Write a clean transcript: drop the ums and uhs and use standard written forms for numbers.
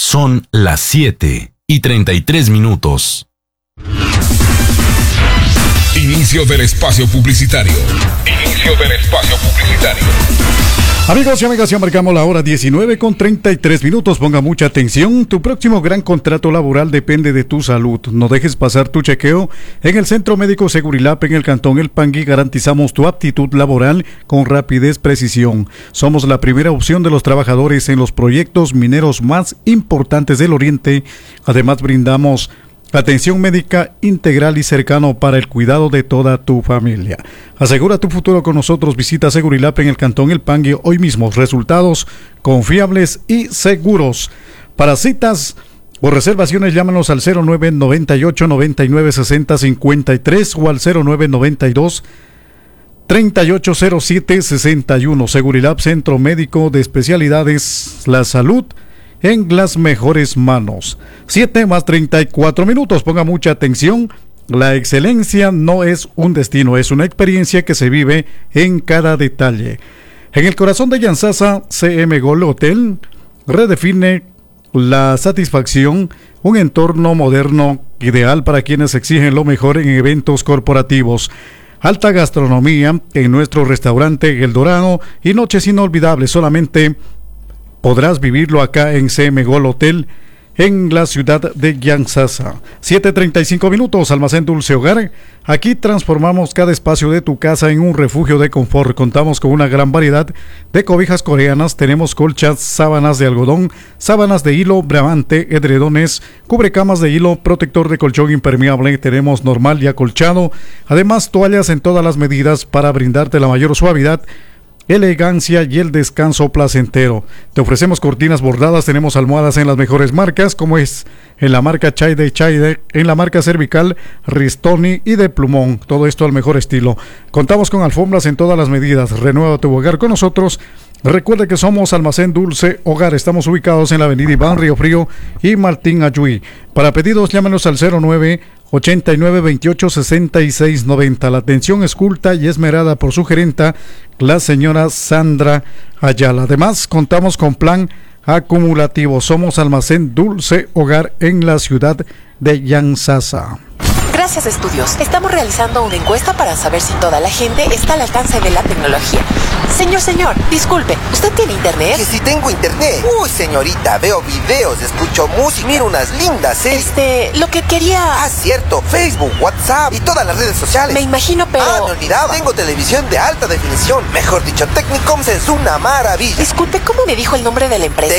Son las 7:33. Inicio del espacio publicitario. Amigos y amigas, ya marcamos la hora 19:33. Ponga mucha atención. Tu próximo gran contrato laboral depende de tu salud. No dejes pasar tu chequeo. En el Centro Médico Segurilap, en el Cantón El Pangui, garantizamos tu aptitud laboral con rapidez, precisión. Somos la primera opción de los trabajadores en los proyectos mineros más importantes del Oriente. Además, brindamos atención médica integral y cercano para el cuidado de toda tu familia. Asegura tu futuro con nosotros. Visita Segurilap en el Cantón El Pangui hoy mismo. Resultados confiables y seguros. Para citas o reservaciones, llámanos al 0998-996053 o al 0992-380761. Segurilap, Centro Médico de Especialidades, la salud en las mejores manos. 7:34. Ponga mucha atención. La excelencia no es un destino, es una experiencia que se vive en cada detalle. En el corazón de Yantzaza, CM Gold Hotel redefine la satisfacción, un entorno moderno ideal para quienes exigen lo mejor en eventos corporativos. Alta gastronomía en nuestro restaurante El Dorado y noches inolvidables. Solamente podrás vivirlo acá en CM Gold Hotel, en la ciudad de Yantzaza. 7:35. Almacén Dulce Hogar. Aquí transformamos cada espacio de tu casa en un refugio de confort. Contamos con una gran variedad de cobijas coreanas. Tenemos colchas, sábanas de algodón, sábanas de hilo, bramante, edredones, cubrecamas de hilo, protector de colchón impermeable. Tenemos normal y acolchado. Además, toallas en todas las medidas para brindarte la mayor suavidad, elegancia y el descanso placentero. Te ofrecemos cortinas bordadas, tenemos almohadas en las mejores marcas, como es en la marca Chaide, en la marca Cervical, Ristoni y de Plumón. Todo esto al mejor estilo. Contamos con alfombras en todas las medidas. Renueva tu hogar con nosotros. Recuerda que somos Almacén Dulce Hogar. Estamos ubicados en la avenida Iván Río Frío y Martín Ayuí. Para pedidos, llámenos al 0989-286690. La atención es culta y esmerada por su gerenta, la señora Sandra Ayala. Además, contamos con plan acumulativo. Somos Almacén Dulce Hogar en la ciudad de Yantzaza. Gracias, estudios. Estamos realizando una encuesta para saber si toda la gente está al alcance de la tecnología. Señor, disculpe, ¿usted tiene internet? Que si tengo internet. Uy, señorita, veo videos, escucho música, miro unas lindas series. Lo que quería... Ah, cierto, Facebook, WhatsApp y todas las redes sociales. Me imagino, pero... Ah, me olvidaba. Tengo televisión de alta definición. Mejor dicho, Technicoms es una maravilla. Disculpe, ¿cómo me dijo el nombre de la empresa?